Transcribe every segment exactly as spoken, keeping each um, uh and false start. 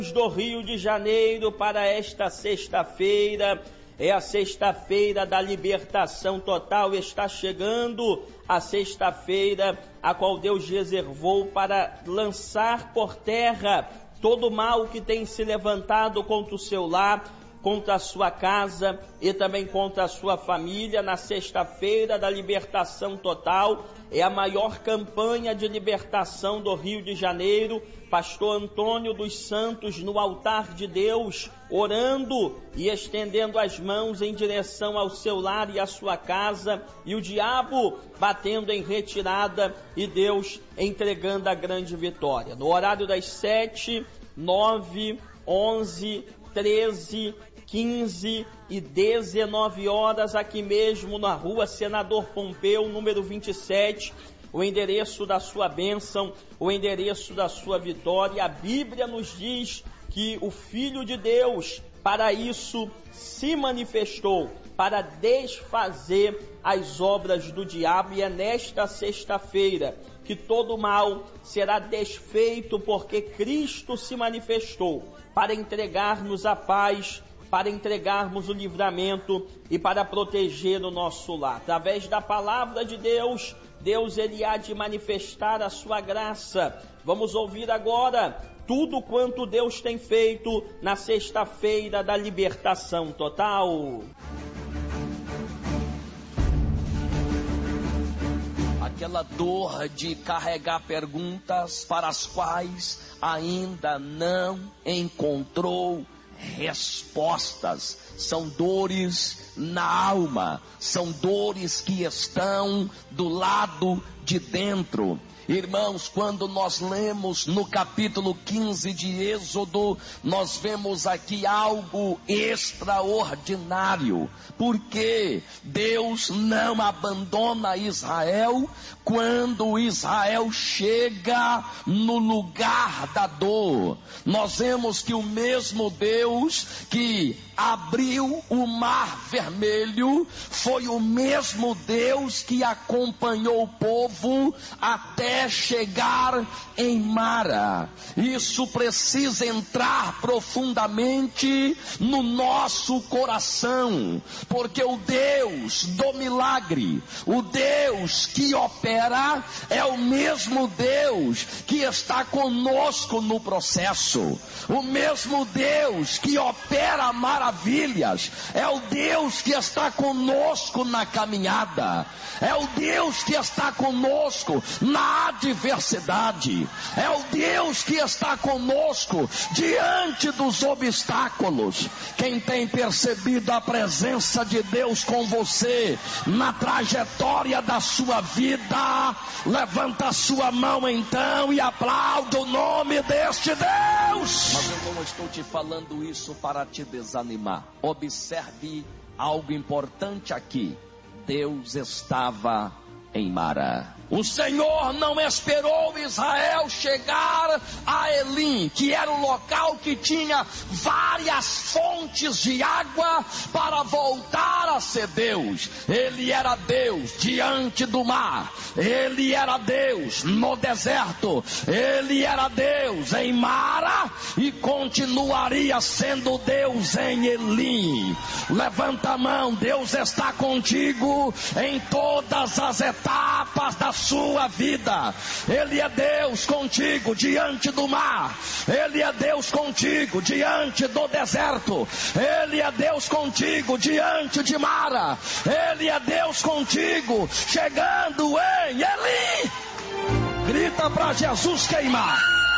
do Rio de Janeiro para esta sexta-feira. É a sexta-feira da libertação total. Está chegando a sexta-feira a qual Deus reservou para lançar por terra todo o mal que tem se levantado contra o seu lar, contra a sua casa e também contra a sua família. Na sexta-feira da libertação total, é a maior campanha de libertação do Rio de Janeiro. Pastor Antônio dos Santos no altar de Deus, orando e estendendo as mãos em direção ao seu lar e à sua casa, e o diabo batendo em retirada e Deus entregando a grande vitória. No horário das sete, nove, onze, treze, quinze e dezenove horas, aqui mesmo na rua Senador Pompeu, número vinte e sete, o endereço da sua bênção, o endereço da sua vitória. A Bíblia nos diz que o Filho de Deus, para isso, se manifestou, para desfazer as obras do diabo, e é nesta sexta-feira que todo mal será desfeito, porque Cristo se manifestou para entregar-nos a paz, para entregarmos o livramento e para proteger o nosso lar. Através da palavra de Deus, Deus ele há de manifestar a sua graça. Vamos ouvir agora tudo quanto Deus tem feito na sexta-feira da libertação total. Aquela dor de carregar perguntas para as quais ainda não encontrou respostas. São dores na alma, são dores que estão do lado de dentro. Irmãos, quando nós lemos no capítulo quinze de Êxodo, nós vemos aqui algo extraordinário, porque Deus não abandona Israel quando Israel chega no lugar da dor. Nós vemos que o mesmo Deus que abriu o mar vermelho foi o mesmo Deus que acompanhou o povo até chegar em Mara. Isso precisa entrar profundamente no nosso coração, porque o Deus do milagre, o Deus que opera, é o mesmo Deus que está conosco no processo. O mesmo Deus que opera maravilhas é o Deus que está conosco na caminhada. É o Deus que está conosco na adversidade. É o Deus que está conosco diante dos obstáculos. Quem tem percebido a presença de Deus com você na trajetória da sua vida, levanta a sua mão então e aplauda o nome deste Deus. Mas eu não estou te falando isso para te desanimar. Observe algo importante aqui. Deus estava em Mara. O Senhor não esperou Israel chegar a Elim, que era o local que tinha várias fontes de água, para voltar a ser Deus. Ele era Deus diante do mar, ele era Deus no deserto, ele era Deus em Mara e continuaria sendo Deus em Elim. Levanta a mão, Deus está contigo em todas as etapas da sua vida. Ele é Deus contigo diante do mar, ele é Deus contigo diante do deserto, ele é Deus contigo diante de Mara, ele é Deus contigo chegando em Elim. Grita para Jesus queimar.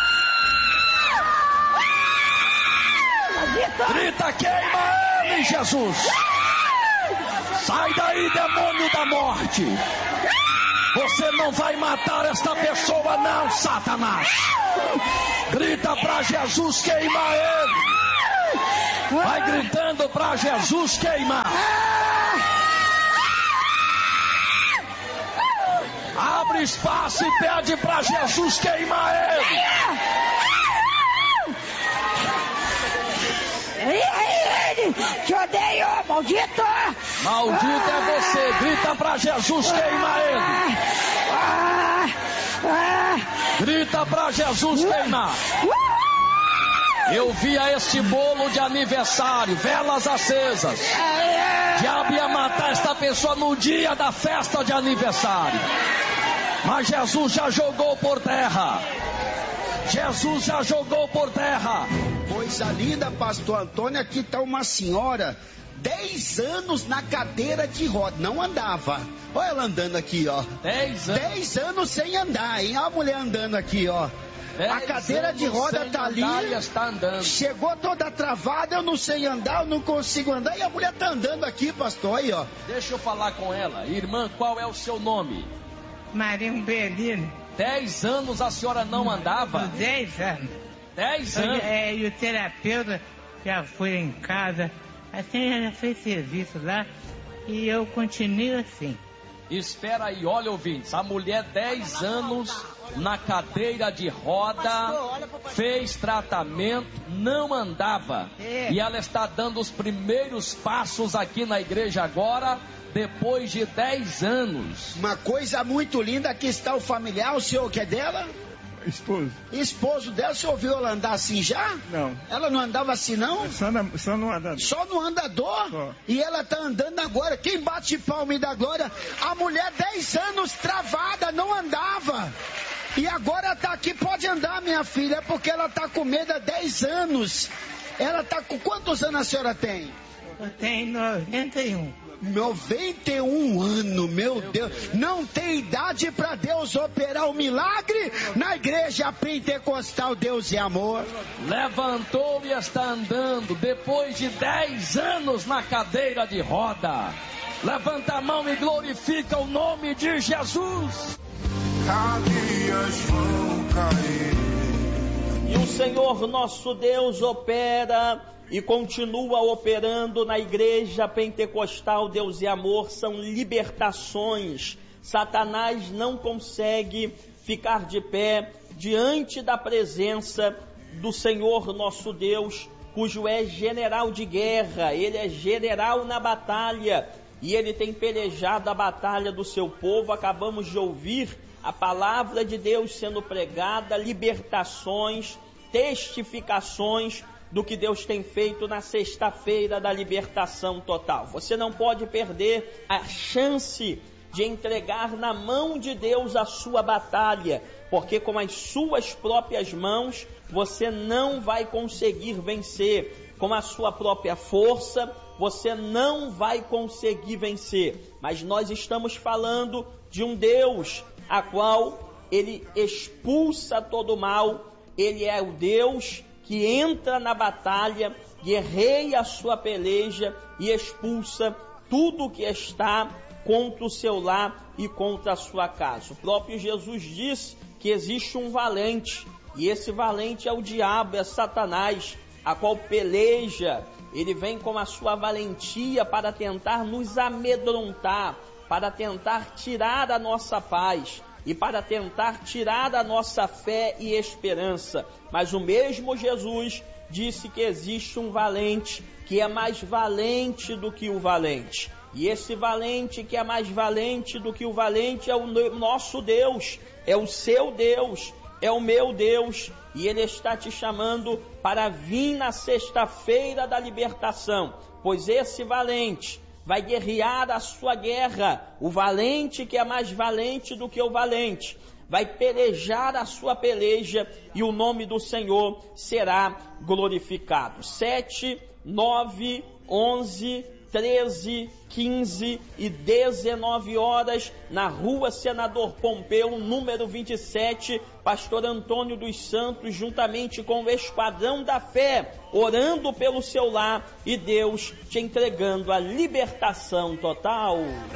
Grita, queima ele, Jesus. Sai daí, demônio da morte. Você não vai matar esta pessoa não, Satanás. Grita para Jesus, queima ele. Vai gritando para Jesus, queima. Abre espaço e pede para Jesus, queima ele. Te odeio, maldito! Maldito é você, grita pra Jesus, queima ele! Grita pra Jesus, queima! Eu via este bolo de aniversário, velas acesas. Diabo ia matar esta pessoa no dia da festa de aniversário. Mas Jesus já jogou por terra. Jesus já jogou por terra. Coisa linda, pastor Antônio. Aqui está uma senhora, dez anos na cadeira de roda, não andava. Olha ela andando aqui, ó. Dez anos. Dez anos sem andar, hein? Olha a mulher andando aqui, ó. A cadeira de roda tá ali, está andando. Chegou toda travada, eu não sei andar, eu não consigo andar, e a mulher tá andando aqui, pastor, aí, ó. Deixa eu falar com ela. Irmã, qual é o seu nome? Maria Umbelino. Dez anos a senhora não andava? Dez anos. Dez anos? É, e o terapeuta já foi em casa, assim, já fez serviço lá, e eu continuo assim. Espera aí, olha, ouvintes, a mulher dez anos na cadeira de roda, fez tratamento, não andava. E ela está dando os primeiros passos aqui na igreja agora, depois de dez anos. Uma coisa muito linda, aqui está o familiar, o senhor que é dela? Esposo. Esposo dela, você ouviu ela andar assim já? Não. Ela não andava assim, não? Só, na, só no andador. Só no andador? Só. E ela tá andando agora. Quem bate palma e dá glória? A mulher, dez anos travada, não andava. E agora tá aqui, pode andar, minha filha, porque ela tá com medo há dez anos. Ela tá com quantos anos a senhora tem? Eu tenho noventa e um. noventa e um anos, meu Deus. Não tem idade para Deus operar um milagre na igreja pentecostal Deus e Amor. Levantou e está andando depois de dez anos na cadeira de roda. Levanta a mão e glorifica o nome de Jesus. E o Senhor nosso Deus opera e continua operando na igreja pentecostal Deus e Amor. São libertações. Satanás não consegue ficar de pé diante da presença do Senhor nosso Deus, cujo é general de guerra. Ele é general na batalha e ele tem pelejado a batalha do seu povo. Acabamos de ouvir a palavra de Deus sendo pregada, libertações, testificações do que Deus tem feito na sexta-feira da libertação total. Você não pode perder a chance de entregar na mão de Deus a sua batalha, porque com as suas próprias mãos você não vai conseguir vencer. Com a sua própria força você não vai conseguir vencer. Mas nós estamos falando de um Deus a qual ele expulsa todo o mal. Ele é o Deus que entra na batalha, guerreia a sua peleja e expulsa tudo que está contra o seu lar e contra a sua casa. O próprio Jesus diz que existe um valente, e esse valente é o diabo, é Satanás, a qual peleja. Ele vem com a sua valentia para tentar nos amedrontar, para tentar tirar a nossa paz e para tentar tirar a nossa fé e esperança. Mas o mesmo Jesus disse que existe um valente que é mais valente do que o valente. E esse valente que é mais valente do que o valente é o nosso Deus, é o seu Deus, é o meu Deus. E Ele está te chamando para vir na sexta-feira da libertação, pois esse valente vai guerrear a sua guerra. O valente que é mais valente do que o valente vai pelejar a sua peleja e o nome do Senhor será glorificado. Sete, nove, onze, treze, quinze e dezenove horas, na rua Senador Pompeu, número vinte e sete, pastor Antônio dos Santos, juntamente com o Esquadrão da Fé, orando pelo seu lar e Deus te entregando a libertação total.